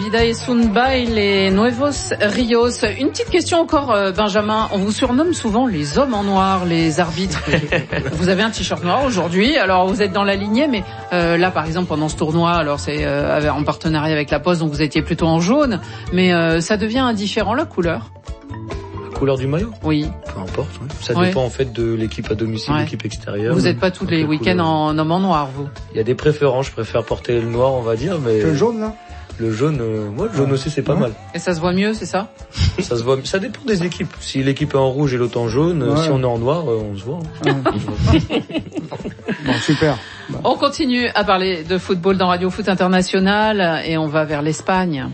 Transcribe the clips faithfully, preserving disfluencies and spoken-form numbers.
vida es un baile, nuevos ríos. Une petite question encore, euh, Benjamin. On vous surnomme souvent les hommes en noir, les arbitres. Vous avez un t-shirt noir aujourd'hui, alors vous êtes dans la lignée, mais euh, là, par exemple, pendant ce tournoi, alors c'est euh, en partenariat avec la Poste, donc vous étiez plutôt en jaune, mais euh, ça devient indifférent, la couleur. La couleur du maillot ? Oui. Peu importe, oui. Ça ouais. dépend en fait de l'équipe à domicile, ouais. l'équipe extérieure. Vous n'êtes pas tous les week-ends en homme en noir, vous ? Il y a des préférences, je préfère porter le noir, on va dire, mais... Le jaune, là ? Le jaune, euh, moi, le jaune aussi, c'est pas ouais. mal. Et ça se voit mieux, c'est ça ? Ça se voit, ça dépend des équipes. Si l'équipe est en rouge et l'autre en jaune, ouais. si on est en noir, euh, on se voit. Ouais. Bon, super. Bon. On continue à parler de football dans Radio Foot International et on va vers l'Espagne.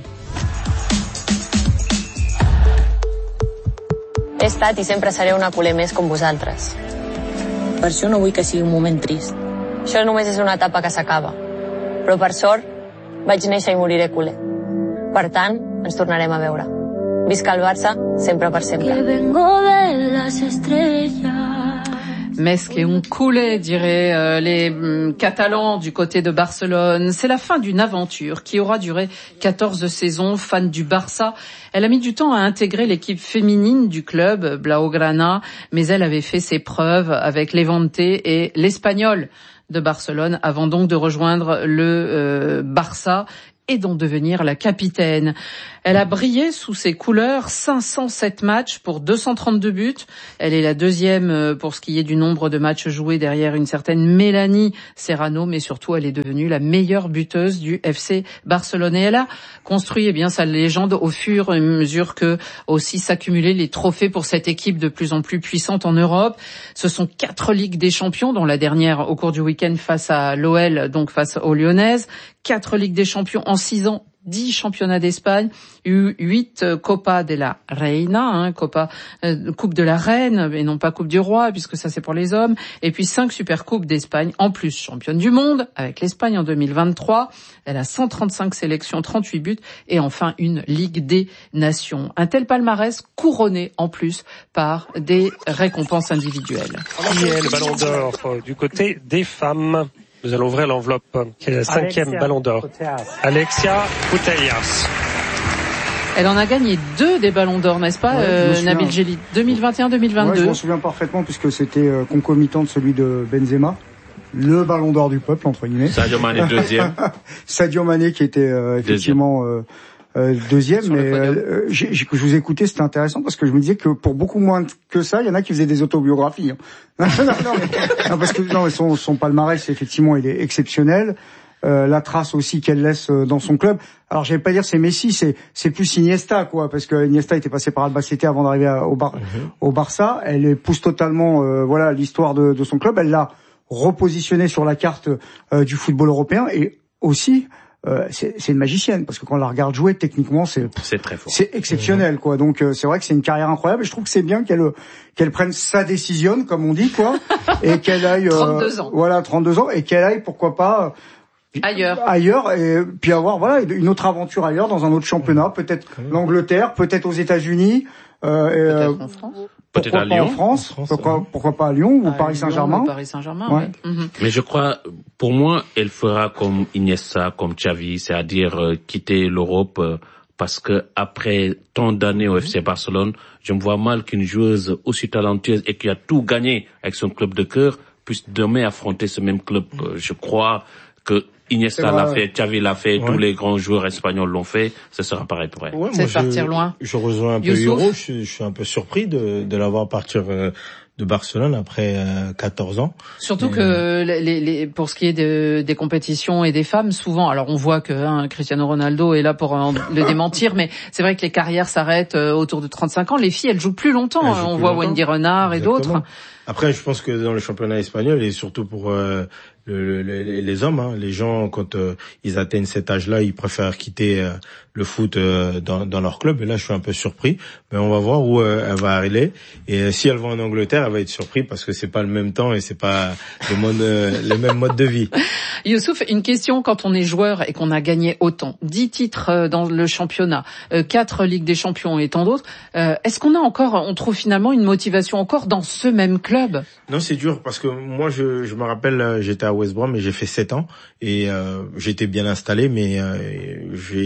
He estat i sempre seré una culer més com vosaltres. Per això no vull que sigui un moment trist. Això només és una etapa que s'acaba. Però per sort, vaig néixer i moriré culer. Per tant, ens tornarem a veure. Visca el Barça, sempre per sempre. Que vengo de las estrellas. Més que un culé, diraient euh, les hum, Catalans du côté de Barcelone. C'est la fin d'une aventure qui aura duré quatorze saisons. Fan du Barça, elle a mis du temps à intégrer l'équipe féminine du club, Blaugrana, mais elle avait fait ses preuves avec Levante et l'Espagnol de Barcelone avant donc de rejoindre le euh, Barça et d'en devenir la capitaine. Elle a brillé sous ses couleurs, cinq cent sept matchs pour deux cent trente-deux buts. Elle est la deuxième pour ce qui est du nombre de matchs joués derrière une certaine Mélanie Serrano, mais surtout elle est devenue la meilleure buteuse du F C Barcelone. Et elle a construit eh bien sa légende au fur et à mesure que aussi s'accumulaient les trophées pour cette équipe de plus en plus puissante en Europe. Ce sont quatre Ligues des Champions, dont la dernière au cours du week-end face à l'O L, donc face aux Lyonnaises. Quatre Ligues des Champions en six ans, dix championnats d'Espagne, huit Copa de la Reina, hein, Copa, euh, Coupe de la Reine, et non pas Coupe du Roi, puisque ça c'est pour les hommes, et puis cinq Supercoupes d'Espagne, en plus championne du monde, avec l'Espagne en deux mille vingt-trois. Elle a cent trente-cinq sélections, trente-huit buts, et enfin une Ligue des Nations. Un tel palmarès couronné en plus par des récompenses individuelles. Qui est le Ballon d'Or du côté des femmes? Nous allons ouvrir l'enveloppe, qui est le cinquième Alexia Ballon d'Or. Putellas. Alexia Putellas. Elle en a gagné deux des Ballons d'Or, n'est-ce pas, ouais, euh, Nabil Djellit, deux mille vingt et un deux mille vingt-deux. Ouais, je m'en souviens parfaitement puisque c'était euh, concomitant de celui de Benzema, le Ballon d'Or du peuple entre guillemets. Sadio Mané deuxième. Sadio Mané qui était euh, effectivement euh, euh, deuxième, mais euh, j'ai, j'ai, je vous écoutais, c'était intéressant parce que je me disais que pour beaucoup moins que ça, il y en a qui faisaient des autobiographies. Hein. non, non, non, mais, non, parce que non, son, son palmarès effectivement il est exceptionnel. Euh, la trace aussi qu'elle laisse dans son club. Alors j'allais pas dire c'est Messi, c'est c'est plus Iniesta quoi, parce que Iniesta était passé par Albacete avant d'arriver à, au, Bar, mm-hmm. au Barça. Elle épouse totalement euh, voilà l'histoire de, de son club. Elle l'a repositionné sur la carte euh, du football européen et aussi euh, c'est, c'est une magicienne parce que quand on la regarde jouer techniquement c'est c'est très fort, c'est exceptionnel quoi. Donc euh, c'est vrai que c'est une carrière incroyable. Et je trouve que c'est bien qu'elle qu'elle prenne sa décision comme on dit quoi et qu'elle aille euh, trente-deux ans. Voilà trente-deux ans et qu'elle aille pourquoi pas ailleurs ailleurs et puis avoir voilà une autre aventure ailleurs dans un autre championnat, peut-être l'Angleterre, peut-être aux États-Unis, euh, peut-être en France, peut-être à Lyon, en France, en France pourquoi, ouais. pourquoi pas à Lyon ou à Paris Lyon, Saint-Germain. ou Paris Saint-Germain, ouais. ouais. Mm-hmm. Mais je crois, pour moi, elle fera comme Iniesta, comme Xavi, c'est-à-dire euh, quitter l'Europe. Euh, Parce que après tant d'années au F C Barcelone, je me vois mal qu'une joueuse aussi talentueuse et qui a tout gagné avec son club de cœur puisse demain affronter ce même club. Euh, je crois que Iniesta l'a fait, Xavi l'a fait, ouais. tous les grands joueurs espagnols l'ont fait, ce sera pareil pour elle. Ouais, c'est de partir je, loin. Je rejoins un peu Yoro, je, je suis un peu surpris de, de la voir partir euh, de Barcelone après euh, quatorze ans. Surtout et, que euh... les, les, pour ce qui est de, des compétitions et des femmes, souvent, alors on voit que hein, Cristiano Ronaldo est là pour euh, le démentir, mais c'est vrai que les carrières s'arrêtent euh, autour de trente-cinq ans. Les filles, elles jouent plus longtemps. Jouent on plus voit longtemps. Wendy Renard Exactement. Et d'autres. Après, je pense que dans le championnat espagnol et surtout pour euh, le, le, les hommes, hein, les gens quand euh, ils atteignent cet âge-là, ils préfèrent quitter euh, le foot euh, dans, dans leur club. Et là, je suis un peu surpris, mais on va voir où euh, elle va aller. Et euh, si elle va en Angleterre, elle va être surprise parce que c'est pas le même temps et c'est pas le mode, euh, le même mode de vie. Youssouf, une question quand on est joueur et qu'on a gagné autant, dix titres dans le championnat, quatre Ligues des Champions et tant d'autres, euh, est-ce qu'on a encore, on trouve finalement une motivation encore dans ce même club? Non, c'est dur parce que moi, je, je me rappelle, j'étais à West Brom et j'ai fait sept ans et euh, j'étais bien installé, mais euh, j'ai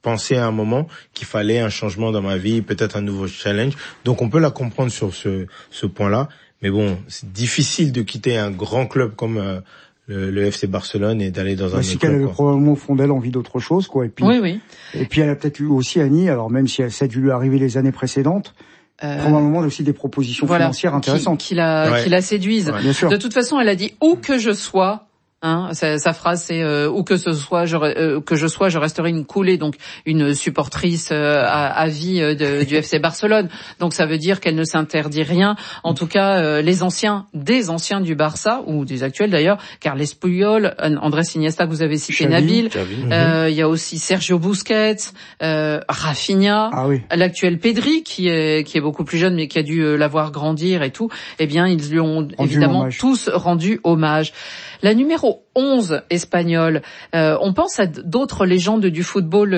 pensé à un moment qu'il fallait un changement dans ma vie, peut-être un nouveau challenge. Donc on peut la comprendre sur ce ce point-là. Mais bon, c'est difficile de quitter un grand club comme euh, le, le F C Barcelone et d'aller dans bah, un autre club. C'est qu'elle avait probablement au fond d'elle envie d'autre chose, quoi. Et puis, oui, oui. Et puis elle a peut-être eu aussi Annie, alors même si ça a dû lui arriver les années précédentes, euh, probablement aussi des propositions voilà, financières intéressantes. Qui, qui la, ouais. qui la séduisent. Ouais, bien sûr. De toute façon, elle a dit où que je sois. Hein, sa, sa phrase c'est euh, où que ce soit, je, euh, que je sois, je resterai une coulée, donc une supportrice euh, à, à vie euh, de, du F C Barcelone. Donc ça veut dire qu'elle ne s'interdit rien. En tout cas, euh, les anciens, des anciens du Barça ou des actuels d'ailleurs, Carles Puyol, Andrés Iniesta que vous avez cité, Xavi, Nabil. Xavi. Euh, il y a aussi Sergio Busquets, euh, Rafinha, ah oui. l'actuel Pedri qui est qui est beaucoup plus jeune mais qui a dû euh, la voir grandir et tout. Eh bien, ils lui ont rendu évidemment hommage. tous rendu hommage. La numéro onze espagnole, euh, on pense à d'autres légendes du football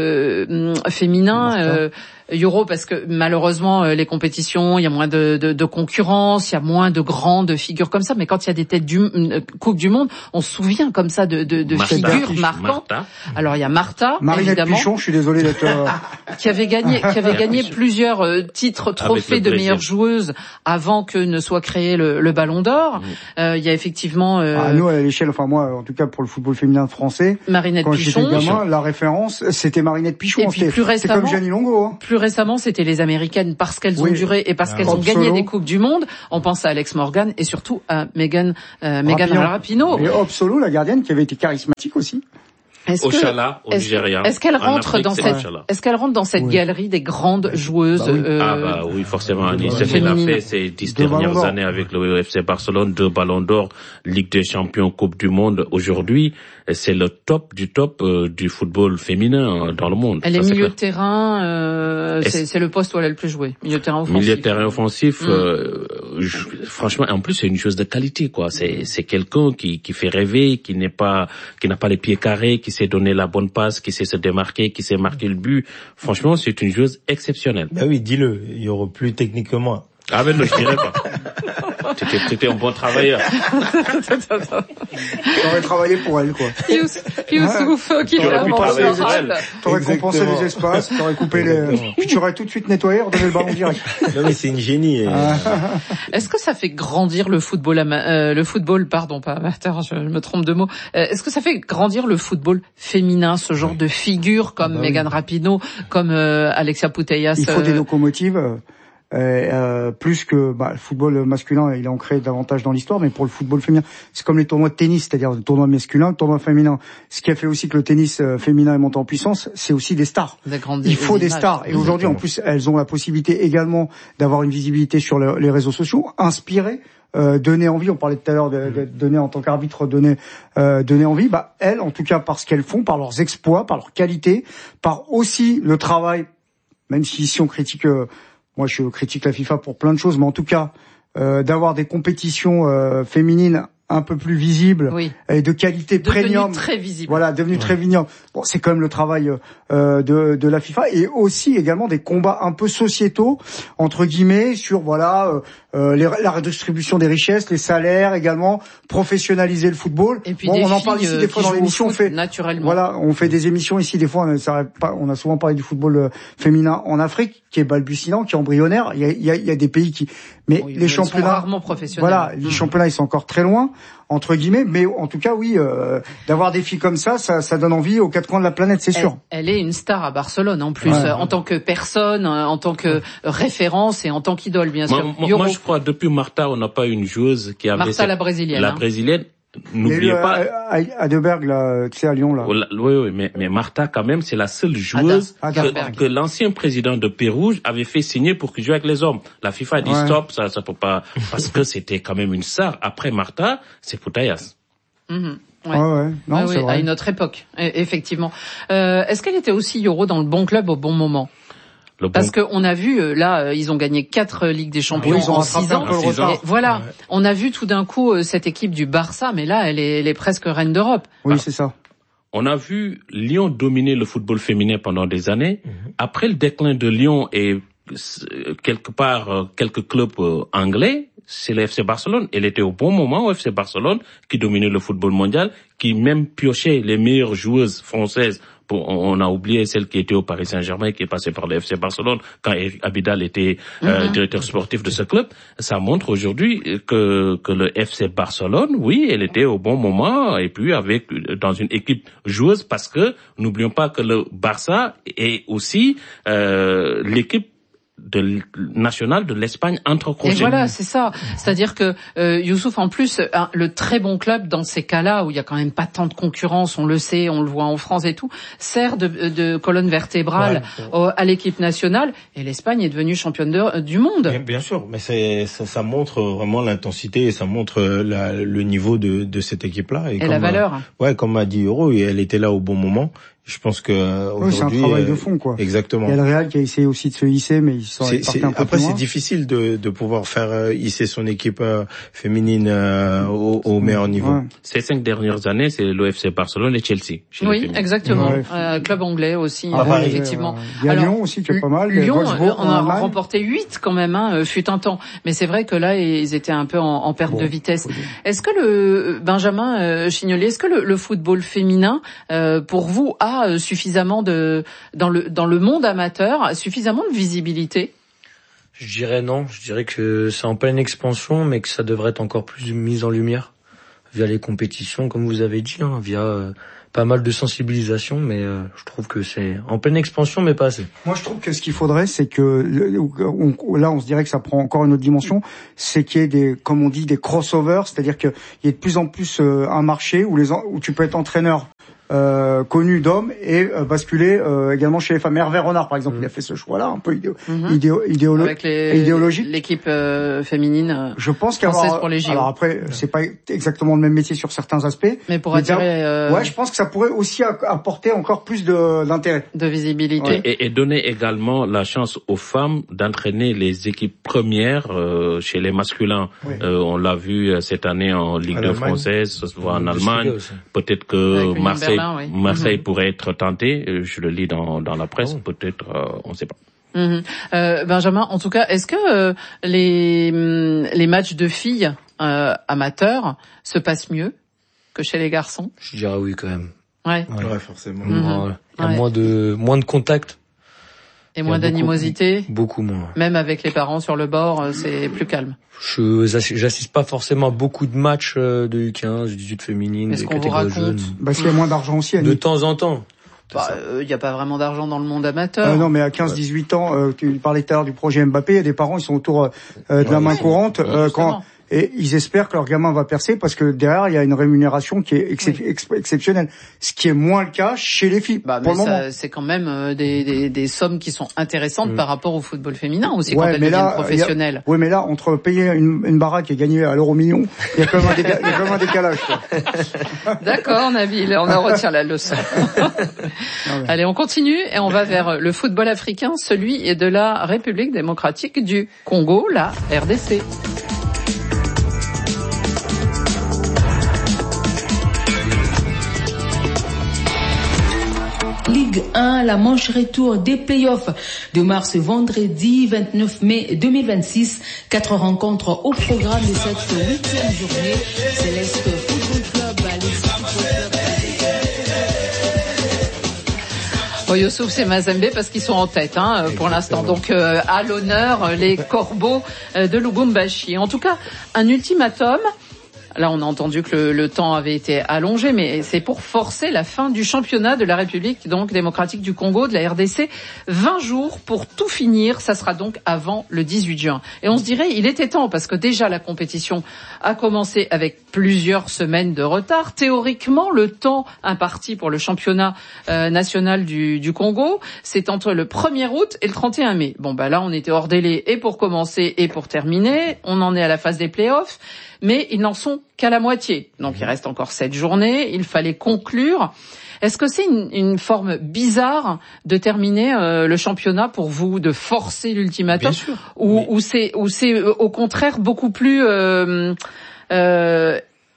euh, féminin, euh, Euro, parce que malheureusement les compétitions, il y a moins de, de, de concurrence, il y a moins de grandes figures comme ça. Mais quand il y a des têtes du euh, Coupe du Monde, on se souvient comme ça de, de, de Martha, figures marquantes. Martha. Alors il y a Martha, Marinette évidemment, Pichon, je suis désolé d'être euh... qui avait gagné, qui avait gagné plusieurs euh, titres, trophées de meilleure joueuse avant que ne soit créé le, le Ballon d'Or. Mmh. Euh, il y a effectivement. Euh... Ah, nous à l'échelle, enfin moi en tout cas pour le football féminin français, Marinette quand Pichon. Quand j'étais gamin, la référence c'était Marinette Pichon. Et puis plus récemment, comme Gianni Longo. Hein. Plus récemment, c'était les Américaines parce qu'elles ont oui. duré et parce ah, qu'elles ont Absolument. gagné des coupes du monde. On pense à Alex Morgan et surtout à Megan euh, Megan Rapinoe. Et Hope Solo, la gardienne, qui avait été charismatique aussi. Est-ce Ochala, que, au Nigeria. Est-ce qu'elle rentre Afrique, dans cette, est-ce qu'elle rentre dans cette oui. galerie des grandes joueuses bah oui. euh, Ah bah oui, forcément. Annie, c'est ce qu'elle a fait ces dix dernières années avec le F C Barcelone, deux Ballons d'Or, Ligue des Champions, Coupe du Monde. Aujourd'hui, c'est le top du top euh, du football féminin dans le monde. Elle est milieu de terrain, euh, c'est, c'est le poste où elle est le plus joué. Milieu de terrain offensif. Milieu de terrain offensif. Mm. Euh, je, franchement, en plus, c'est une chose de qualité, quoi. C'est, c'est quelqu'un qui, qui fait rêver, qui n'est pas, qui n'a pas les pieds carrés, qui sait donner la bonne passe, qui sait se démarquer, qui sait marquer le but. Franchement, c'est une chose exceptionnelle. Bah oui, dis-le. Il y aura plus technique que moi. Ah ben non, je dirais pas. T'étais, t'étais un bon travailleur. T'aurais travaillé pour elle, quoi. Youssouf, qui t'aurais pu travailler pour elle. T'aurais compensé les espaces, t'aurais coupé les... Puis tu aurais tout de suite nettoyé, redonné le ballon direct. Non mais c'est une génie. Et... Est-ce que ça fait grandir le football, ama... euh, le football, pardon, pas amateur, je me trompe de mot. Euh, est-ce que ça fait grandir le football féminin, ce genre oui. de figures comme bah Megan oui. Rapinoe, comme euh, Alexia Putellas? Il faut euh... des locomotives. Euh... Euh, plus que bah, le football masculin, il est ancré davantage dans l'histoire, mais pour le football féminin, c'est comme les tournois de tennis, c'est-à-dire le tournoi masculin, le tournoi féminin. Ce qui a fait aussi que le tennis euh, féminin est monté en puissance, c'est aussi des stars. Il faut des stars. Et aujourd'hui, en plus, elles ont la possibilité également d'avoir une visibilité sur le, les réseaux sociaux, inspirer, euh, donner envie. On parlait tout à l'heure de, de, de donner en tant qu'arbitre, donner, euh, donner envie. Bah, elles, en tout cas, par ce qu'elles font, par leurs exploits, par leur qualité, par aussi le travail, même si ici on critique. Euh, Moi, je critique la FIFA pour plein de choses, mais en tout cas, euh, d'avoir des compétitions euh, féminines un peu plus visibles oui. et de qualité devenu premium. Très visible. Voilà, devenu ouais. très vignoble. Bon, c'est quand même le travail euh, de, de la FIFA et aussi également des combats un peu sociétaux entre guillemets sur voilà euh, les, la redistribution des richesses, les salaires également, professionnaliser le football. Et puis bon, des on en parle ici des fois dans l'émission. On fait naturellement. Voilà, on fait des émissions ici des fois. On, ça, on a souvent parlé du football féminin en Afrique, qui est balbutiant, qui est embryonnaire. Il y a, il y a, il y a des pays qui, mais oui, les championnats, rarement professionnels. Voilà, les mmh. championnats ils sont encore très loin. Entre guillemets, mais en tout cas, oui, euh, d'avoir des filles comme ça, ça, ça donne envie aux quatre coins de la planète, c'est elle, sûr. Elle est une star à Barcelone, en plus, ouais. en tant que personne, en tant que référence et en tant qu'idole, bien sûr. Moi, moi, moi je crois, depuis Martha, on n'a pas une joueuse qui avait... Martha, cette... la brésilienne. La hein. brésilienne. N'oubliez le, pas. À, à Deberg, là, tu sais, à Lyon, là. Oui, oui, mais, mais Martha, quand même, c'est la seule joueuse Ada, que, que l'ancien président de Pérou avait fait signer pour qu'il joue avec les hommes. La FIFA a dit ouais. stop, ça, ça peut pas, parce que c'était quand même une star. Après Martha, c'est Putellas. Mmh. Ouais. Ouais, ouais. Non, ouais, c'est oui, vrai. À une autre époque, effectivement. Euh, est-ce qu'elle était aussi Euro dans le bon club au bon moment? Bon... Parce qu'on a vu, là, ils ont gagné quatre Ligues des Champions oui, ils ont en six ans. six ans. Et voilà, ouais. on a vu tout d'un coup cette équipe du Barça, mais là, elle est, elle est presque reine d'Europe. Oui, ah. c'est ça. On a vu Lyon dominer le football féminin pendant des années. Mm-hmm. Après le déclin de Lyon et quelque part quelques clubs anglais, c'est le F C Barcelone. Elle était au bon moment au F C Barcelone, qui dominait le football mondial, qui même piochait les meilleures joueuses françaises Pour, on a oublié celle qui était au Paris Saint-Germain, qui est passée par le F C Barcelone quand Eric Abidal était euh, mm-hmm. directeur sportif de ce club. Ça montre aujourd'hui que que le F C Barcelone, oui, elle était au bon moment et puis avec dans une équipe joueuse, parce que n'oublions pas que le Barça est aussi euh, l'équipe de nationale de l'Espagne entre crochet. Et voilà, c'est ça. C'est-à-dire que euh, Youssouf, en plus, un, le très bon club dans ces cas-là où il y a quand même pas tant de concurrence, on le sait, on le voit en France et tout, sert de, de colonne vertébrale ouais, ouais. à l'équipe nationale. Et l'Espagne est devenue championne de, du monde. Bien, bien sûr, mais c'est, ça, ça montre vraiment l'intensité et ça montre la, le niveau de, de cette équipe-là. Et, et comme, la valeur. Euh, ouais, comme a dit Euro, elle était là au bon moment. Je pense que aujourd'hui, oui, c'est un travail euh, de fond, quoi. Exactement. Il y a le Real qui a essayé aussi de se hisser, mais ils sont partis un peu Après, plus c'est loin. difficile de, de pouvoir faire euh, hisser son équipe euh, féminine euh, au, au meilleur niveau. Ouais. Ces cinq dernières années, c'est le F C Barcelone et Chelsea. Oui, exactement. Ouais. Euh, club anglais aussi, ah, euh, effectivement. Il y a Alors, Lyon aussi qui est pas mal. Lyon, euh, on a remporté huit quand même, hein, fut un temps. Mais c'est vrai que là, ils étaient un peu en, en perte bon, de vitesse. Est-ce que le Benjamin euh, Chignoli, est-ce que le, le football féminin, euh, pour vous, a suffisamment de dans le dans le monde amateur suffisamment de visibilité? Je dirais non, je dirais que c'est en pleine expansion, mais que ça devrait être encore plus mis en lumière via les compétitions, comme vous avez dit, hein, via euh, pas mal de sensibilisation, mais euh, je trouve que c'est en pleine expansion, mais pas assez. Moi, je trouve que ce qu'il faudrait, c'est que on, là, on se dirait que ça prend encore une autre dimension, c'est qu'il y ait des, comme on dit, des crossovers, c'est-à-dire qu'il y ait de plus en plus euh, un marché où les où tu peux être entraîneur Euh, connu d'hommes et euh, basculer euh, également chez les femmes. Hervé Renard, par exemple, mmh. il a fait ce choix-là, un peu idéo, mmh. idéo, idéolo- Avec les, idéologique. L'équipe euh, féminine euh, je pense française pour les J O. Alors après, c'est pas exactement le même métier sur certains aspects. Mais pour attirer... Euh... Ouais, je pense que ça pourrait aussi apporter encore plus de, d'intérêt. De visibilité. Ouais. Et, et donner également la chance aux femmes d'entraîner les équipes premières euh, chez les masculins. Oui. Euh, on l'a vu cette année en Ligue deux française, ça se voit en Allemagne. Peut-être que Marseille Oui. Marseille mmh. pourrait être tenté, je le lis dans, dans la presse, oh. peut-être, euh, on ne sait pas. Mmh. Euh, Benjamin, en tout cas, est-ce que euh, les, les matchs de filles euh, amateurs se passent mieux que chez les garçons? Je dirais oui quand même. Ouais, ouais, ouais forcément. Mmh. Il y a ouais. moins de moins de contact. Et moins d'animosité. Beaucoup, beaucoup moins. Même avec les parents sur le bord, c'est plus calme. Je j'assiste pas forcément à beaucoup de matchs de U quinze, U dix-huit féminines, des catégories jeunes. Parce qu'il y a moins d'argent aussi. De temps en temps. Il bah, n'y euh, a pas vraiment d'argent dans le monde amateur. Euh, non, mais à quinze dix-huit ans, euh, tu parlais tout à l'heure du projet Mbappé, il y a des parents, ils sont autour euh, de ouais, la main courante. Euh, quand Et ils espèrent que leur gamin va percer parce que derrière, il y a une rémunération qui est excep- oui. ex- exceptionnelle. Ce qui est moins le cas chez les filles. Bah, pour mais le ça, moment. c'est quand même euh, des, des, des sommes qui sont intéressantes mmh. par rapport au football féminin aussi ouais, quand elles deviennent là, professionnelles. Oui, mais là, entre payer une, une baraque et gagner à l'euro million, il y a quand même un, déga- il y a quand même un décalage. Quoi. D'accord, Nabil, on en retient la leçon. Allez, on continue et on va vers le football africain, celui de la République démocratique du Congo, la R D C. Ligue un, la manche retour des playoffs de mars vendredi vingt-neuf mai deux mille vingt-six. Quatre rencontres au programme de cette huitième journée. Céleste Football Club, les Bon, Youssouf, c'est Mazembe parce qu'ils sont en tête hein, pour l'instant. Donc euh, à l'honneur, les Corbeaux de Lubumbashi. En tout cas, un ultimatum. Là, on a entendu que le, le temps avait été allongé, mais c'est pour forcer la fin du championnat de la République donc démocratique du Congo, de la R D C. vingt jours pour tout finir, ça sera donc avant le dix-huit juin. Et on se dirait, il était temps, parce que déjà la compétition a commencé avec plusieurs semaines de retard. Théoriquement, le temps imparti pour le championnat euh, national du, du Congo, c'est entre le premier août et le trente et un mai. Bon, bah là, on était hors délai et pour commencer et pour terminer. On en est à la phase des playoffs. Mais ils n'en sont qu'à la moitié. Donc il reste encore sept journées, il fallait conclure. Est-ce que c'est une, une forme bizarre de terminer euh, le championnat pour vous, de forcer l'ultimatum, ou, ou c'est, ou c'est euh, au contraire beaucoup plus euh, euh,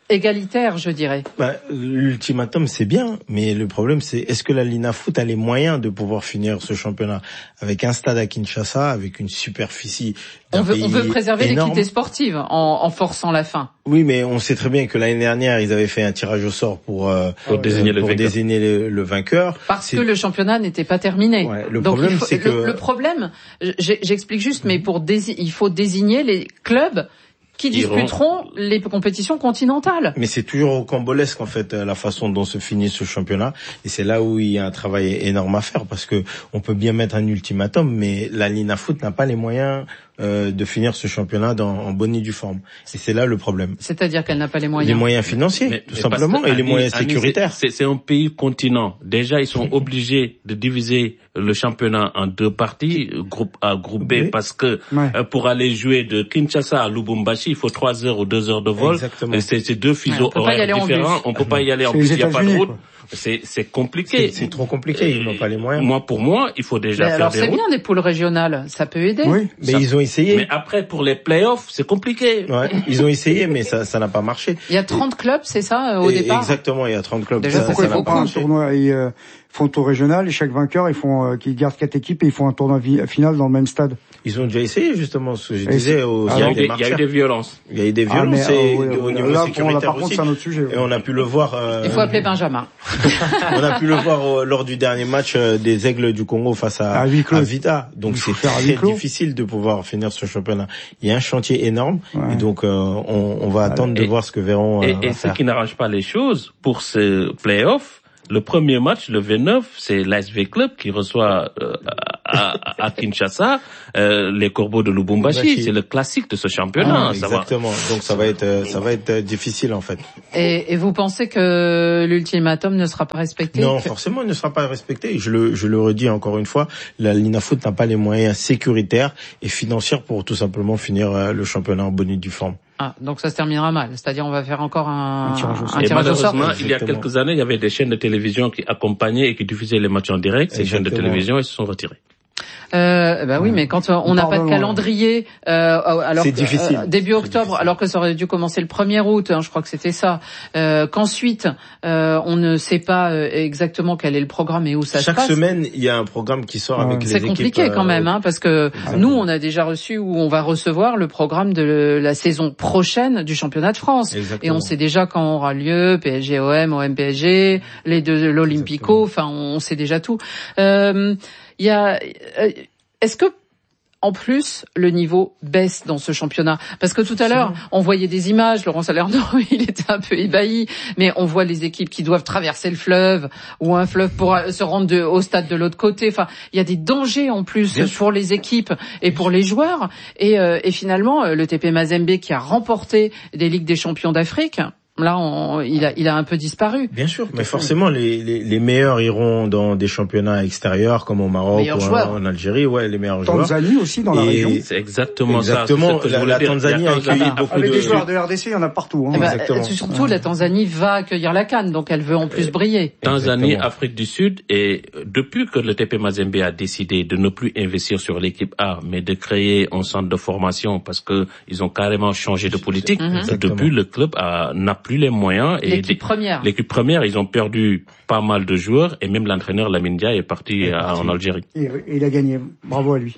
égalitaire, je dirais. Bah, l'ultimatum, c'est bien, mais le problème, c'est est-ce que la Linafoot a les moyens de pouvoir finir ce championnat avec un stade à Kinshasa, avec une superficie d'un on veut, pays on veut préserver énorme. l'équité sportive en, en forçant la fin. Oui, mais on sait très bien que l'année dernière, ils avaient fait un tirage au sort pour, euh, pour désigner, pour le, vainqueur. désigner le, le vainqueur. Parce c'est... que le championnat n'était pas terminé. Ouais, le Donc problème, il faut, c'est que... Le, le problème, j'explique juste, mais pour dési- il faut désigner les clubs qui disputeront iront... les compétitions continentales. Mais c'est toujours rocambolesque en fait la façon dont se finit ce championnat, et c'est là où il y a un travail énorme à faire, parce que on peut bien mettre un ultimatum, mais la Linafoot n'a pas les moyens euh, de finir ce championnat dans, en bonne et due forme. Et c'est là le problème. C'est-à-dire qu'elle n'a pas les moyens. Les moyens financiers, mais, tout mais simplement, et les Annie, moyens Annie, sécuritaires. C'est, c'est un pays continent. Déjà, ils sont obligés de diviser le championnat en deux parties, groupe A, groupe B, oui. parce que ouais. euh, pour aller jouer de Kinshasa à Lubumbashi, il faut trois heures ou deux heures de vol. Exactement. C'est, c'est deux fuseaux ouais, horaires différents. On peut pas y aller en bus. Il n'y a pas de route. C'est, c'est compliqué. C'est, c'est trop compliqué. Ils n'ont pas les moyens. Moi, pour moi, il faut déjà mais faire alors des c'est routes. bien des poules régionales. Ça peut aider. Oui, mais ça, ils ont essayé. Mais après, pour les playoffs, c'est compliqué. Ouais, ils ont essayé, mais ça, ça n'a pas marché. Il y a trente clubs, c'est ça, au et, départ? Exactement, il y a trente clubs. Déjà, ça, pourquoi ça ils font pas un tournoi? Ils euh, font un tour régional et chaque vainqueur, ils font, euh, qui garde quatre équipes et ils font un tournoi vi- final dans le même stade. Ils ont déjà essayé, justement, ce que je disais. Au, il, y a des, il y a eu des violences. Il y a eu des violences ah, mais, et, euh, oui, au oui, niveau là, sécuritaire là, par aussi. contre, c'est un autre sujet. Ouais. Et on a pu le voir. Euh, il faut appeler Benjamin. On a pu le voir euh, lors du dernier match euh, des Aigles du Congo face à, à, à Vita. Donc c'est très difficile de pouvoir finir ce championnat. Il y a un chantier énorme, ouais. et donc euh, on, on va attendre et, de voir ce que verront. Et, euh, et ce qui n'arrange pas les choses pour ce play-off. Le premier match, le vingt-neuf, c'est l'A S V Club qui reçoit euh, à, à Kinshasa euh, les Corbeaux de Lubumbashi. Lubumbashi. C'est le classique de ce championnat. Ah, exactement. Va... Donc ça va être ça va être difficile en fait. Et, et vous pensez que l'ultimatum ne sera pas respecté? Non, que... forcément, il ne sera pas respecté. Je le je le redis encore une fois, la Linafoot n'a pas les moyens sécuritaires et financiers pour tout simplement finir euh, le championnat en bonne et due forme. Ah, donc ça se terminera mal. C'est-à-dire, on va faire encore un, un tirage au sort. Et malheureusement, il y a quelques années, il y avait des chaînes de télévision qui accompagnaient et qui diffusaient les matchs en direct. Ces Exactement. chaînes de télévision, elles se sont retirées. Euh, bah oui, mais quand on n'a pas de calendrier, euh, alors c'est difficile. Euh, début c'est octobre, difficile. alors que ça aurait dû commencer le premier août, hein, je crois que c'était ça. Euh, qu'ensuite, euh, on ne sait pas exactement quel est le programme et où ça Chaque se passe. Chaque semaine, il y a un programme qui sort ouais. avec les c'est équipes. C'est compliqué euh, quand même, hein, parce que exactement. Nous, on a déjà reçu ou on va recevoir le programme de la saison prochaine du championnat de France. Exactement. Et on sait déjà quand aura lieu, P S G O M, O M P S G, les deux l'Olympico. Enfin, on sait déjà tout. Euh, il y a euh, Est-ce que, en plus, le niveau baisse dans ce championnat? Parce que tout à l'heure, on voyait des images, Laurent Salerno, il était un peu ébahi, mais on voit les équipes qui doivent traverser le fleuve, ou un fleuve pour se rendre de, au stade de l'autre côté. Enfin, il y a des dangers en plus Bien pour sûr. les équipes et pour les joueurs. Et, euh, et finalement, le T P Mazembe qui a remporté des Ligues des Champions d'Afrique, là, on, il a, il a un peu disparu. Bien sûr, mais forcément, les, les, les meilleurs iront dans des championnats extérieurs, comme au Maroc ou en, en Algérie. Ouais, les meilleurs joueurs. Tanzanie aussi dans la et région. C'est exactement, exactement ça. La, la Tanzanie a accueilli beaucoup avec de... des joueurs de R D C, il y en a partout. Hein. Eh ben, exactement. Surtout, la Tanzanie va accueillir la CAN, donc elle veut en plus briller. Tanzanie, exactement. Afrique du Sud, et depuis que le T P Mazembe a décidé de ne plus investir sur l'équipe A, mais de créer un centre de formation, parce que ils ont carrément changé de politique, mm-hmm. depuis le club a, n'a plus les moyens. Et l'équipe première. L'équipe première, ils ont perdu pas mal de joueurs et même l'entraîneur Lamine Dia est parti est à, en Algérie. Et, et il a gagné. Bravo à lui.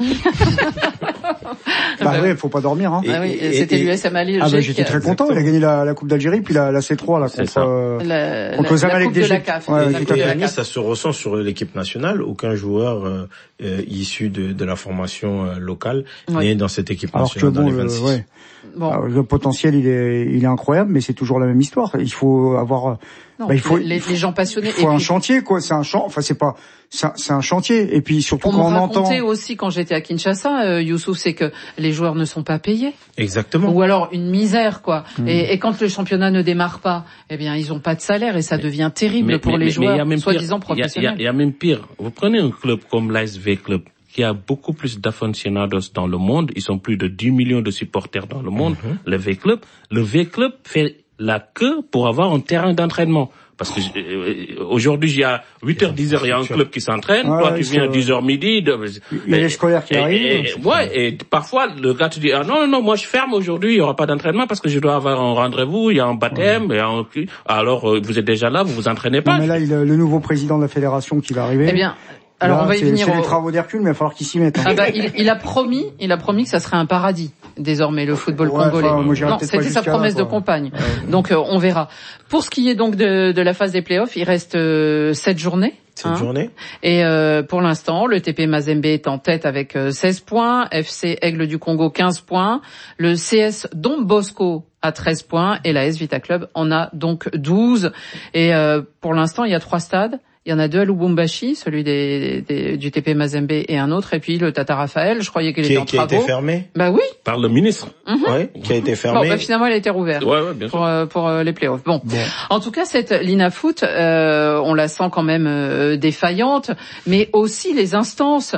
Bah oui, faut pas dormir. Hein. Ah oui, et, c'était l'U S M Alger. Ah bah j'étais très content. Il a gagné la, la Coupe d'Algérie puis la, la C trois là contre euh, la, contre Zamalek d'Égypte. Ouais, tout à fait. Ça se ressent sur l'équipe nationale. Aucun joueur euh, euh, issu de, de la formation euh, locale oui. n'est dans cette équipe nationale. Alors que bon, dans les vingt-six. Le, ouais. Bon. Alors, le potentiel il est il est incroyable, mais c'est toujours la même histoire. Il faut avoir non, bah, il faut les, les gens passionnés. Il faut et un puis, chantier quoi. C'est un champ. Enfin c'est pas c'est un, c'est un chantier. Et puis surtout on quand on entend. On me racontait aussi quand j'étais à Kinshasa, euh, Youssouf, c'est que les joueurs ne sont pas payés. Exactement. Ou alors une misère quoi. Mmh. Et, et quand le championnat ne démarre pas, eh bien ils ont pas de salaire et ça devient terrible mais, pour mais, les mais, joueurs mais soi-disant professionnels. Il y, y a même pire. Vous prenez un club comme l'A S V Club, qui a beaucoup plus d'aficionados dans le monde. Ils sont plus de dix millions de supporters dans le monde. Mm-hmm. Le V-Club, le V-Club fait la queue pour avoir un terrain d'entraînement. Parce que euh, aujourd'hui, il y a huit heures, dix heures, il y a un club qui s'entraîne. Ouais, toi, tu viens à dix heures midi. De... Il y a les scolaires qui et, arrivent. Et, et, ouais, et parfois, le gars te dit, ah non, non, non, moi je ferme aujourd'hui, il n'y aura pas d'entraînement parce que je dois avoir un rendez-vous, il y a un baptême. Ouais. Et un... Alors, euh, vous êtes déjà là, vous vous entraînez pas. Non, mais là, il a le nouveau président de la fédération qui va arriver. Eh bien... Alors là, on va y venir. C'est au... les travaux d'Hercule, mais il va falloir qu'il s'y mette. Hein. Ah bah, il, il a promis, il a promis que ça serait un paradis désormais le football ouais, congolais. Enfin, moi, non, c'était sa promesse là, de campagne. Ouais. Donc euh, on verra. Pour ce qui est donc de, de la phase des playoffs, il reste euh, sept journées. Sept hein. journées. Et euh, pour l'instant, le T P Mazembe est en tête avec euh, seize points, F C Aigle du Congo quinze points, le C S Don Bosco à treize points et la S Vita Club en a donc douze. Et euh, pour l'instant, il y a trois stades. Il y en a deux à Lubumbashi, celui des, des, du T P Mazembe et un autre, et puis le Tata Raphaël, je croyais qu'il était en travaux. Qui a été fermé? Bah oui. Par le ministre. Mm-hmm. Ouais, qui a été fermé. Bon, bah finalement, il a été rouvert. Ouais, ouais, bien pour, sûr. Euh, pour euh, les playoffs. Bon. bon. En tout cas, cette Linafoot, euh, on la sent quand même euh, défaillante, mais aussi les instances,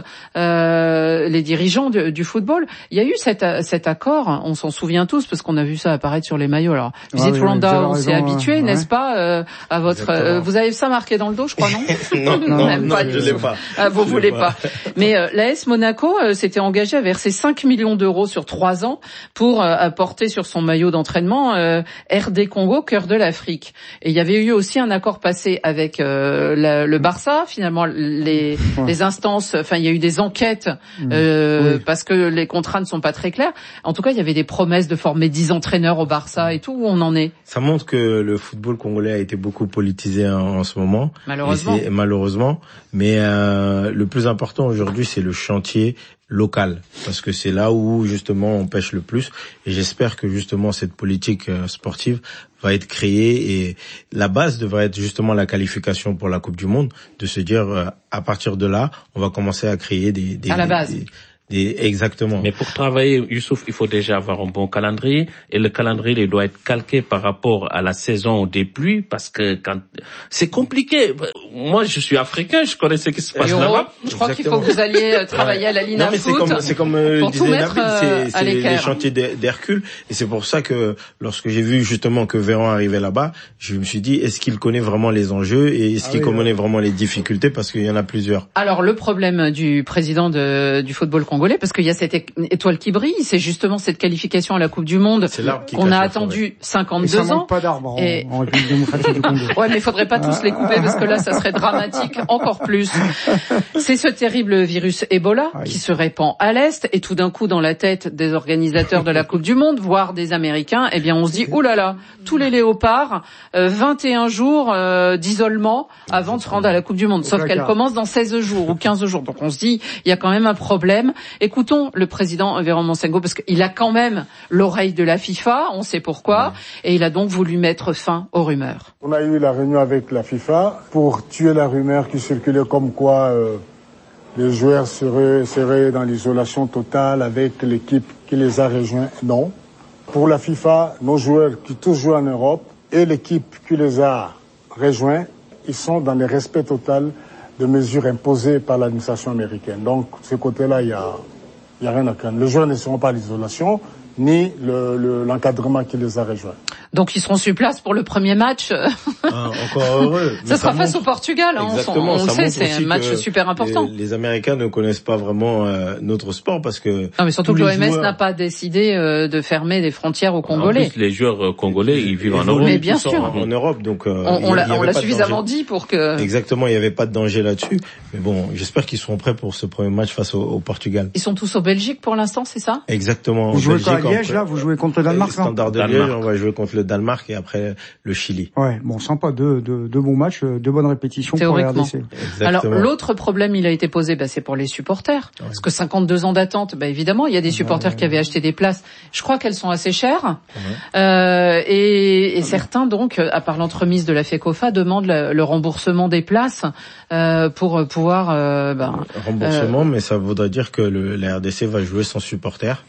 euh, les dirigeants du, du football. Il y a eu cet, cet accord, on s'en souvient tous, parce qu'on a vu ça apparaître sur les maillots. Alors, Visit ah, Rwanda, oui, on s'est habitué, ouais. n'est-ce pas, euh, à votre. Euh, vous avez ça marqué dans le dos, je crois, non? Non, non, non, non, pas je l'ai pas. Ah, vous je voulez pas. pas. Mais euh, l'A S Monaco euh, s'était engagé à verser cinq millions d'euros sur trois ans pour euh, apporter sur son maillot d'entraînement euh, R D Congo, cœur de l'Afrique. Et il y avait eu aussi un accord passé avec euh, la, le Barça. Finalement, les, ouais. les instances, enfin, il y a eu des enquêtes euh, oui. parce que les contrats ne sont pas très clairs. En tout cas, il y avait des promesses de former dix entraîneurs au Barça et tout. Où on en est? Ça montre que le football congolais a été beaucoup politisé en, en ce moment. Malheureusement. Malheureusement. Mais euh, le plus important aujourd'hui, c'est le chantier local, parce que c'est là où justement on pêche le plus. Et j'espère que justement cette politique euh, sportive va être créée, et la base devrait être justement la qualification pour la Coupe du Monde, de se dire euh, à partir de là, on va commencer à créer des... des à la base. Des, des, des, exactement. Mais pour travailler, Youssouf, il faut déjà avoir un bon calendrier, et le calendrier il doit être calqué par rapport à la saison des pluies, parce que quand c'est compliqué. Moi, je suis africain, je connais ce qui se passe Euro, là-bas. Je crois qu'il faut que vous alliez travailler à la Lina non, mais Foot. C'est comme, c'est comme euh, pour disait tout mettre Nabil, c'est, c'est les chantiers d'Hercule, et c'est pour ça que lorsque j'ai vu justement que Véran arrivait là-bas, je me suis dit, est-ce qu'il connaît vraiment les enjeux et est-ce ah qu'il oui, connaît ouais. vraiment les difficultés, parce qu'il y en a plusieurs. Alors le problème du président de, du football congolais, parce qu'il y a cette étoile qui brille, c'est justement cette qualification à la Coupe du Monde qu'on a attendu cinquante-deux et ça ans. manque pas d'arbres et... en, en République démocratique du Congo. Ouais, mais il faudrait pas tous les couper parce que là, ça serait dramatique encore plus. C'est ce terrible virus Ebola oui. qui se répand à l'est, et tout d'un coup, dans la tête des organisateurs de la Coupe du Monde, voire des Américains, eh bien, on se dit, oh là là, tous les léopards, euh, vingt et un jours euh, d'isolement avant de se rendre à la Coupe du Monde. Sauf qu'elle commence dans seize jours ou quinze jours. Donc on se dit, il y a quand même un problème. Écoutons le président Véran Monsengo, parce qu'il a quand même l'oreille de la FIFA, on sait pourquoi, mmh. et il a donc voulu mettre fin aux rumeurs. On a eu la réunion avec la FIFA pour tuer la rumeur qui circulait comme quoi euh, les joueurs seraient, seraient dans l'isolation totale avec l'équipe qui les a rejoints. Non. Pour la FIFA, nos joueurs qui tous jouent en Europe et l'équipe qui les a rejoints, ils sont dans le respect total de mesures imposées par l'administration américaine. Donc, de ce côté-là, il y a... Il n'y a rien à craindre. Les joueurs ne seront pas à l'isolation, ni le, le, l'encadrement qui les a rejoints. Donc ils seront sur place pour le premier match. Ah, encore heureux. ça sera ça face montre... au Portugal, hein, exactement, on, on le sait, c'est un match que super important. Les, les Américains ne connaissent pas vraiment euh, notre sport, parce que... Non, mais surtout que l'O M S joueurs... n'a pas décidé euh, de fermer les frontières aux Congolais. En plus, les joueurs euh, congolais, ils vivent en Europe. Mais bien sûr. En, en Europe, donc... Euh, on on l'a, on l'a suffisamment dit pour que... Exactement, il n'y avait pas de danger là-dessus. Mais bon, j'espère qu'ils seront prêts pour ce premier match face au, au Portugal. Ils sont tous au Belgique pour l'instant, c'est ça? Exactement. Vous jouez quoi à Liège, là? Vous jouez contre le Danemark, non? Standard de Liège, on va jouer contre le Danemark et après le Chili. Ouais, bon, sympa, deux, deux, deux bons matchs, deux bonnes répétitions pour la R D C. Exactement. Alors, l'autre problème, il a été posé, bah, c'est pour les supporters. Ouais. Parce que cinquante-deux ans d'attente, bah, évidemment, il y a des supporters ouais. qui avaient acheté des places. Je crois qu'elles sont assez chères. Ouais. Euh, et, et ouais. certains, donc, à part l'entremise de la FECOFA, demandent le, le remboursement des places, euh, pour pouvoir, euh, ben, remboursement, euh, mais ça voudrait dire que le, la R D C va jouer sans supporters.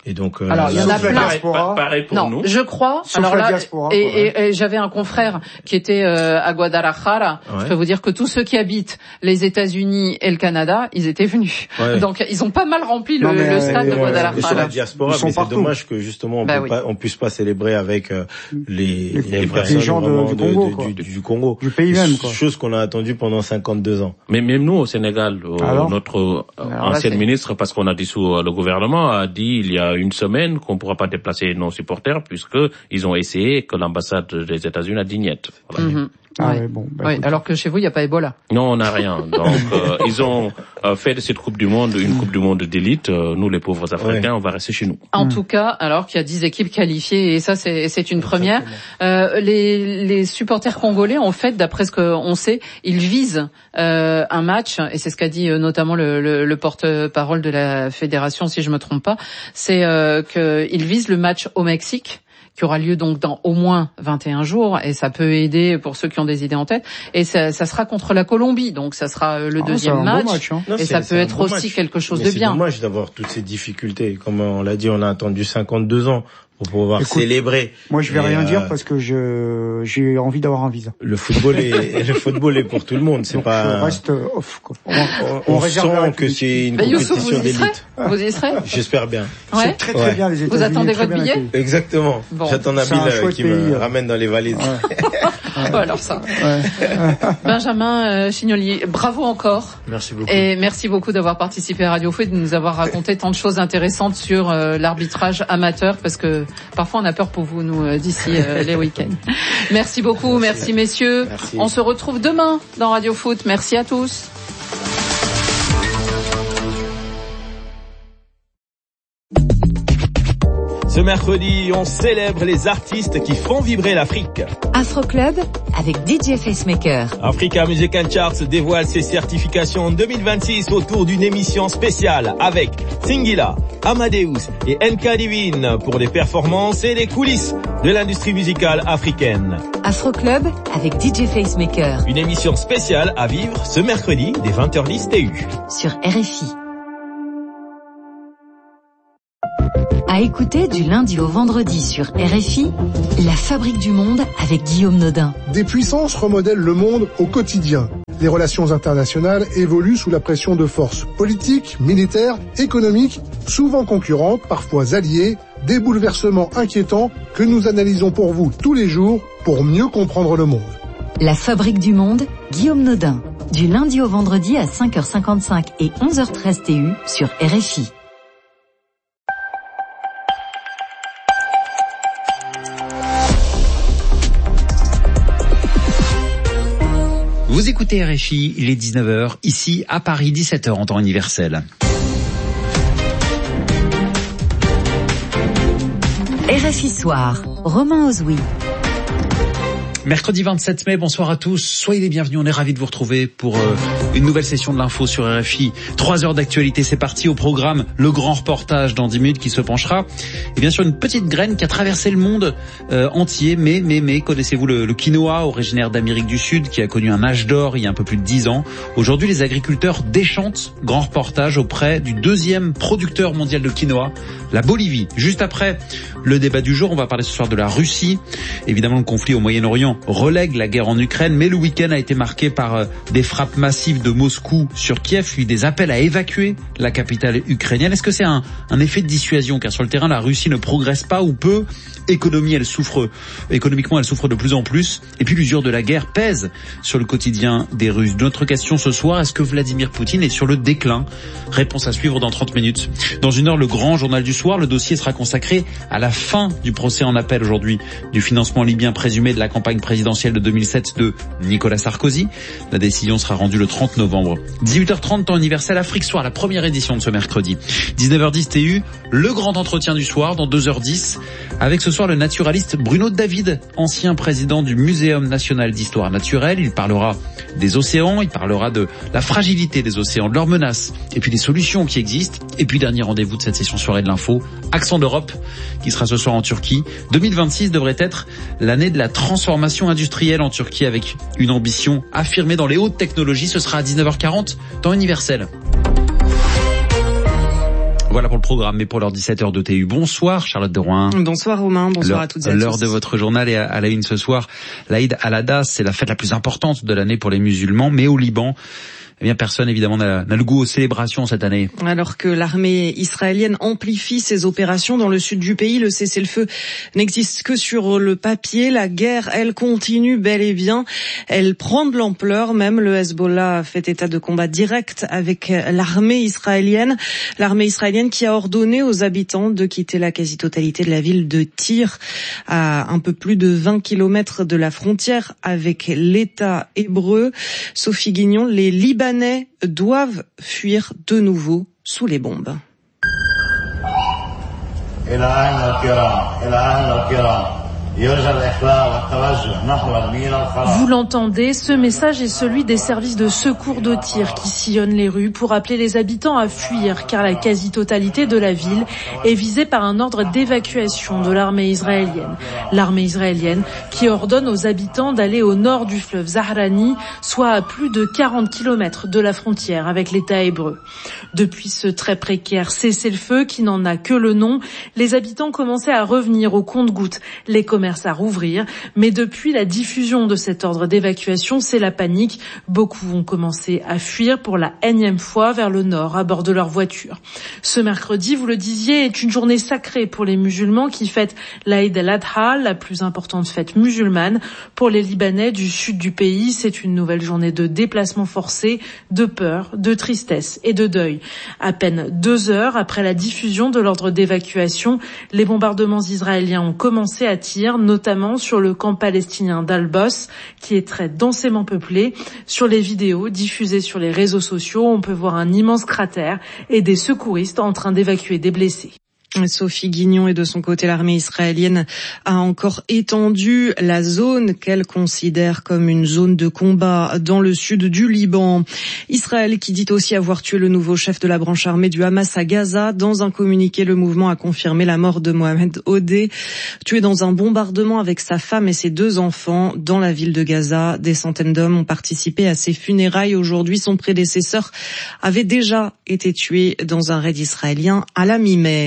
Et donc, euh, alors il y en a plein. Pareil pour non, nous. je crois. Sauf alors là, diaspora, et, et, et j'avais un confrère qui était euh, à Guadalajara. Ouais. Je peux vous dire que tous ceux qui habitent les États-Unis et le Canada, ils étaient venus. Ouais. Donc ils ont pas mal rempli le, non, le stade euh, de Guadalajara. Et sur la diaspora, mais c'est dommage que justement on, bah peut oui. pas, on puisse pas célébrer avec euh, les, les, les, les gens de, du, Congo, de, de, du, du Congo, du pays même. Quoi. Chose qu'on a attendu pendant cinquante-deux ans. Mais même nous au Sénégal, au, notre alors ancien là, ministre, parce qu'on a dissous le gouvernement, a dit il y a une semaine qu'on ne pourra pas déplacer nos supporters puisque ils ont essayé que l'ambassade des États-Unis a dit niet. Voilà. Mm-hmm. Ah ouais. ouais, bon, bah, ouais, alors que chez vous, il n'y a pas Ebola. Non, on n'a rien. Donc, euh, ils ont euh, fait de cette Coupe du Monde une Coupe du Monde d'élite. Euh, nous, les pauvres Africains, ouais. on va rester chez nous. En mmh. tout cas, alors qu'il y a dix équipes qualifiées, et ça, c'est, c'est une première. Euh, les, les supporters congolais, en fait, d'après ce qu'on sait, ils visent euh, un match, et c'est ce qu'a dit euh, notamment le, le, le porte-parole de la fédération, si je me trompe pas, c'est euh, qu'ils visent le match au Mexique, qui aura lieu donc dans au moins vingt et un jours, et ça peut aider pour ceux qui ont des idées en tête. Et ça, ça sera contre la Colombie, donc ça sera le oh, deuxième match, match hein. non, et ça peut être aussi match. quelque chose Mais de c'est bien. C'est dommage d'avoir toutes ces difficultés. Comme on l'a dit, on a attendu cinquante-deux ans pour pouvoir Écoute, célébrer. Moi, je vais et rien euh, dire parce que je j'ai envie d'avoir un visa. Le football est le football est pour tout le monde. C'est donc pas. Je reste off. Quoi. On, on, on sent que c'est une bah, compétition Youssou, vous d'élite. Vous y serez? J'espère bien. Ouais. C'est très très ouais. bien les États-Unis. Vous attendez votre billet? Exactement. Bon. J'attends Nabil qui pays. me ramène dans les valises. Ouais. Ouais. Oh, alors ça. Ouais. Benjamin euh, Chignoli, bravo encore. Merci beaucoup. Et merci beaucoup d'avoir participé à Radio Foot, de nous avoir raconté tant de choses intéressantes sur euh, l'arbitrage amateur, parce que parfois on a peur pour vous, nous, euh, d'ici euh, les week-ends. Merci beaucoup, merci, merci messieurs. Merci. On se retrouve demain dans Radio Foot. Merci à tous. Ce mercredi, on célèbre les artistes qui font vibrer l'Afrique. Afro Club avec D J Facemaker. Africa Music and Charts dévoile ses certifications en deux mille vingt-six autour d'une émission spéciale avec Singila, Amadeus et N K Divine pour des performances et des coulisses de l'industrie musicale africaine. Afro Club avec D J Facemaker. Une émission spéciale à vivre ce mercredi dès vingt heures dix T U. Sur R F I. À écouter du lundi au vendredi sur R F I, La Fabrique du Monde avec Guillaume Nodin. Des puissances remodèlent le monde au quotidien. Les relations internationales évoluent sous la pression de forces politiques, militaires, économiques, souvent concurrentes, parfois alliées, des bouleversements inquiétants que nous analysons pour vous tous les jours pour mieux comprendre le monde. La Fabrique du Monde, Guillaume Nodin. Du lundi au vendredi à cinq heures cinquante-cinq et onze heures treize T U sur R F I. Vous écoutez R F I, il est dix-neuf heures, ici à Paris, dix-sept heures en temps universel. R F I Soir, Romain Ozoui. Mercredi vingt-sept mai, bonsoir à tous, soyez les bienvenus, on est ravis de vous retrouver pour euh, une nouvelle session de l'info sur R F I. Trois heures d'actualité, c'est parti. Au programme, le grand reportage dans dix minutes qui se penchera, et bien sûr une petite graine qui a traversé le monde euh, entier, mais, mais, mais, connaissez-vous le, le quinoa, originaire d'Amérique du Sud, qui a connu un âge d'or il y a un peu plus de dix ans. Aujourd'hui, les agriculteurs déchantent, grand reportage auprès du deuxième producteur mondial de quinoa, la Bolivie. Juste après le débat du jour, on va parler ce soir de la Russie. Évidemment, le conflit au Moyen-Orient relègue la guerre en Ukraine, mais le week-end a été marqué par euh, des frappes massives de Moscou sur Kiev, puis des appels à évacuer la capitale ukrainienne. Est-ce que c'est un, un effet de dissuasion, car sur le terrain, la Russie ne progresse pas ou peu. Économie, elle souffre, économiquement, elle souffre de plus en plus. Et puis l'usure de la guerre pèse sur le quotidien des Russes. Notre question ce soir, est-ce que Vladimir Poutine est sur le déclin? Réponse à suivre dans trente minutes. Dans une heure, le grand journal du soir, le dossier sera consacré à la fin du procès en appel aujourd'hui du financement libyen présumé de la campagne présidentielle de deux mille sept de Nicolas Sarkozy. La décision sera rendue le trente novembre. dix-huit heures trente, temps universel, Afrique Soir, la première édition de ce mercredi. dix-neuf heures dix T U, le grand entretien du soir dans deux heures dix, avec ce soir le naturaliste Bruno David, ancien président du Muséum national d'histoire naturelle. Il parlera des océans, il parlera de la fragilité des océans, de leurs menaces, et puis des solutions qui existent. Et puis dernier rendez-vous de cette session soirée de l'info, Accent d'Europe, qui sera ce soir en Turquie. deux mille vingt-six devrait être l'année de la transformation industrielle en Turquie, avec une ambition affirmée dans les hautes technologies. Ce sera à dix-neuf heures quarante, temps universel. Voilà pour le programme, mais pour l'heure dix-sept heures de T U. Bonsoir Charlotte de Rouen. Bonsoir Romain, bonsoir à toutes et à tous. L'heure de votre journal est à la une ce soir. L'Aïd al-Adha, c'est la fête la plus importante de l'année pour les musulmans, mais au Liban, eh bien, personne, évidemment, n'a, n'a le goût aux célébrations cette année. Alors que l'armée israélienne amplifie ses opérations dans le sud du pays, le cessez-le-feu n'existe que sur le papier. La guerre, elle, continue bel et bien. Elle prend de l'ampleur. Même le Hezbollah fait état de combat direct avec l'armée israélienne. L'armée israélienne qui a ordonné aux habitants de quitter la quasi-totalité de la ville de Tyr, à un peu plus de vingt kilomètres de la frontière avec l'État hébreu. Sophie Guignon, les Libanais Libanais doivent fuir de nouveau sous les bombes. Vous l'entendez, ce message est celui des services de secours de Tyr qui sillonnent les rues pour appeler les habitants à fuir car la quasi-totalité de la ville est visée par un ordre d'évacuation de l'armée israélienne. L'armée israélienne qui ordonne aux habitants d'aller au nord du fleuve Zahrani, soit à plus de quarante kilomètres de la frontière avec l'État hébreu. Depuis ce très précaire cessez-le-feu qui n'en a que le nom, les habitants commençaient à revenir au compte-gouttes. Les commerces à rouvrir, mais depuis la diffusion de cet ordre d'évacuation, c'est la panique. Beaucoup vont commencer à fuir pour la énième fois vers le nord à bord de leur voiture. Ce mercredi, vous le disiez, est une journée sacrée pour les musulmans qui fêtent l'Aïd al-Adha, la plus importante fête musulmane. Pour les Libanais du sud du pays, c'est une nouvelle journée de déplacement forcé, de peur, de tristesse et de deuil. À peine deux heures après la diffusion de l'ordre d'évacuation, les bombardements israéliens ont commencé à Tyr, notamment sur le camp palestinien d'Al-Bos, qui est très densément peuplé. Sur les vidéos diffusées sur les réseaux sociaux, on peut voir un immense cratère et des secouristes en train d'évacuer des blessés. Sophie Guignon, et de son côté, l'armée israélienne a encore étendu la zone qu'elle considère comme une zone de combat dans le sud du Liban. Israël qui dit aussi avoir tué le nouveau chef de la branche armée du Hamas à Gaza. Dans un communiqué, le mouvement a confirmé la mort de Mohamed Odeh, tué dans un bombardement avec sa femme et ses deux enfants dans la ville de Gaza. Des centaines d'hommes ont participé à ses funérailles. Aujourd'hui, son prédécesseur avait déjà été tué dans un raid israélien à la mi-mai.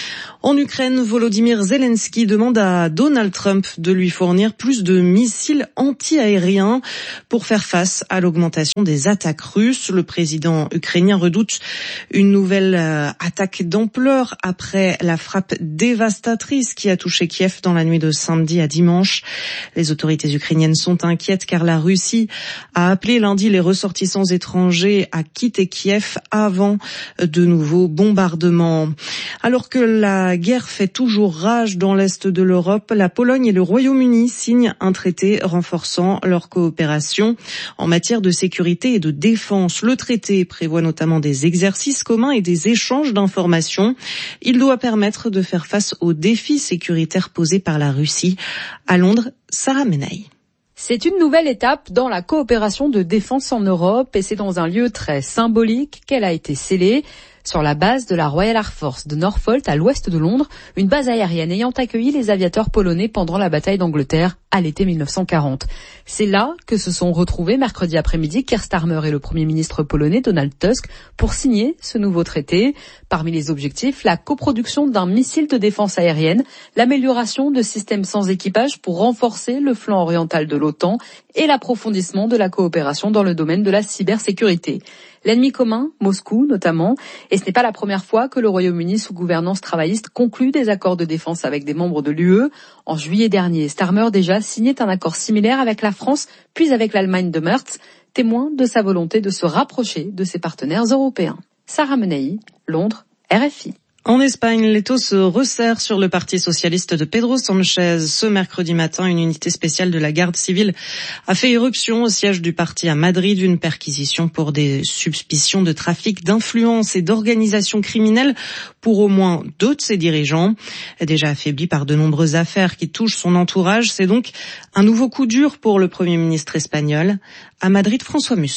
En Ukraine, Volodymyr Zelensky demande à Donald Trump de lui fournir plus de missiles anti-aériens pour faire face à l'augmentation des attaques russes. Le président ukrainien redoute une nouvelle euh, attaque d'ampleur après la frappe dévastatrice qui a touché Kiev dans la nuit de samedi à dimanche. Les autorités ukrainiennes sont inquiètes car la Russie a appelé lundi les ressortissants étrangers à quitter Kiev avant de nouveaux bombardements. Alors que la guerre fait toujours rage dans l'est de l'Europe, la Pologne et le Royaume-Uni signent un traité renforçant leur coopération en matière de sécurité et de défense. Le traité prévoit notamment des exercices communs et des échanges d'informations. Il doit permettre de faire face aux défis sécuritaires posés par la Russie. À Londres, Sarah Menaille. C'est une nouvelle étape dans la coopération de défense en Europe et c'est dans un lieu très symbolique qu'elle a été scellée. Sur la base de la Royal Air Force de Norfolk à l'ouest de Londres, une base aérienne ayant accueilli les aviateurs polonais pendant la bataille d'Angleterre à l'été mille neuf cent quarante. C'est là que se sont retrouvés mercredi après-midi Keir Starmer et le Premier ministre polonais Donald Tusk pour signer ce nouveau traité. Parmi les objectifs, la coproduction d'un missile de défense aérienne, l'amélioration de systèmes sans équipage pour renforcer le flanc oriental de l'OTAN et l'approfondissement de la coopération dans le domaine de la cybersécurité. L'ennemi commun, Moscou notamment, et ce n'est pas la première fois que le Royaume-Uni sous gouvernance travailliste conclut des accords de défense avec des membres de l'U E. En juillet dernier, Starmer déjà signait un accord similaire avec la France, puis avec l'Allemagne de Merz, témoin de sa volonté de se rapprocher de ses partenaires européens. Sarah Menaille, Londres, R F I. En Espagne, l'étau se resserre sur le parti socialiste de Pedro Sánchez. Ce mercredi matin, une unité spéciale de la garde civile a fait irruption au siège du parti à Madrid, une perquisition pour des suspicions de trafic d'influence et d'organisation criminelle pour au moins deux de ses dirigeants. Déjà affaibli par de nombreuses affaires qui touchent son entourage, c'est donc un nouveau coup dur pour le Premier ministre espagnol. À Madrid, François Musso.